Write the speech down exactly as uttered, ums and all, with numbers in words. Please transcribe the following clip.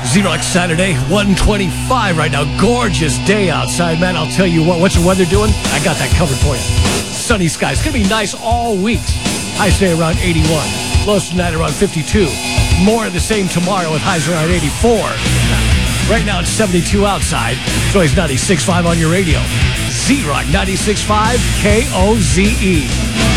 Xerox Saturday, one twenty-five right now. Gorgeous day outside, man. I'll tell you what. What's the weather doing? I got that covered for you. Sunny skies. It's going to be nice all week. Highs today around eighty-one. Lows tonight around fifty-two. More of the same tomorrow with highs around eighty-four. Right now it's seventy-two outside. Joy's ninety-six point five on your radio. Z-Rock ninety-six point five K O Z E.